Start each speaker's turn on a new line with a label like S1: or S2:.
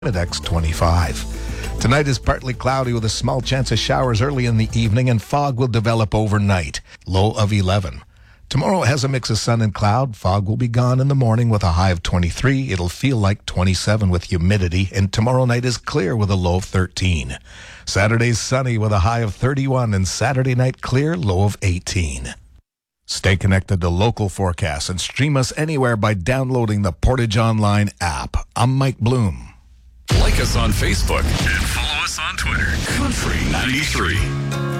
S1: Index 25. Tonight is partly cloudy with a small chance of showers early in the evening, and fog will develop overnight. Low of 11. Tomorrow has a mix of sun and cloud. Fog will be gone in the morning with a high of 23. It'll feel like 27 with humidity, and tomorrow night is clear with a low of 13. Saturday's sunny with a high of 31, and Saturday night clear, low of 18. Stay connected to local forecasts and stream us anywhere by downloading the Portage Online app. I'm Mike Bloom.
S2: Like us on Facebook and follow us on Twitter. Country 93.